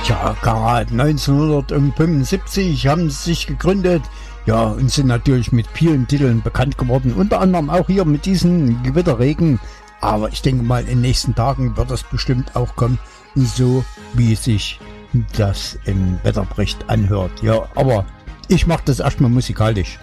Ja, Karat 1975 haben sie sich gegründet, ja, und sind natürlich mit vielen Titeln bekannt geworden, unter anderem auch hier mit diesen Gewitterregen, aber ich denke mal, in den nächsten Tagen wird das bestimmt auch kommen, so wie sich das im Wetterbericht anhört. Ja, aber ich mache das erstmal musikalisch.